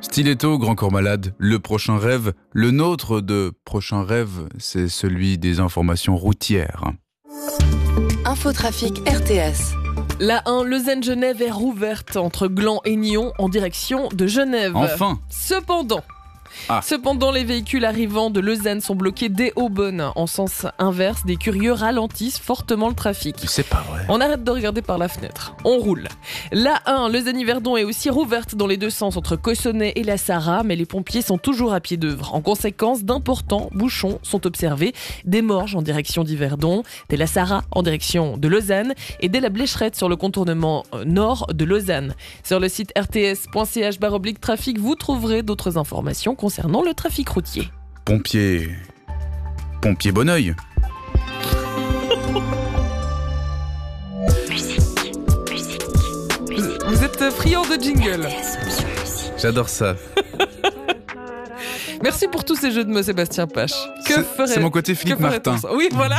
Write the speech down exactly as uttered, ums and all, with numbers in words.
Stiletto, Grand Corps Malade, le prochain rêve. Le nôtre de prochain rêve, c'est celui des informations routières. Infotrafic R T S. La un Lausanne-Genève est rouverte entre Gland et Nyon en direction de Genève. Enfin. Cependant, Ah. Cependant, les véhicules arrivant de Lausanne sont bloqués dès Aubonne. En sens inverse, des curieux ralentissent fortement le trafic. C'est pas vrai. On arrête de regarder par la fenêtre. On roule. La un Lausanne-Yverdon est aussi rouverte dans les deux sens entre Cossonay et la Sarraz, mais les pompiers sont toujours à pied d'œuvre. En conséquence, d'importants bouchons sont observés des Morges en direction d'Yverdon, dès la Sarraz en direction de Lausanne et dès la Blécherette sur le contournement nord de Lausanne. Sur le site r t s point c h barre oblique trafic, vous trouverez d'autres informations concernant le trafic routier. Pompier... Pompier Bonneuil. Vous êtes friand de jingle. J'adore ça. Merci pour tous ces jeux de mots, Sébastien Pache. Que C'est- ferait... c'est mon côté Philippe que ferait-on Martin. sans- Oui, voilà.